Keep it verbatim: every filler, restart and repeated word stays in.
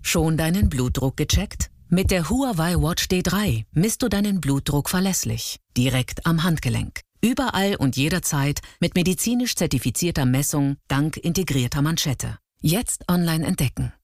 Schon deinen Blutdruck gecheckt? Mit der Huawei Watch D drei misst du deinen Blutdruck verlässlich, direkt am Handgelenk. Überall und jederzeit mit medizinisch zertifizierter Messung dank integrierter Manschette. Jetzt online entdecken.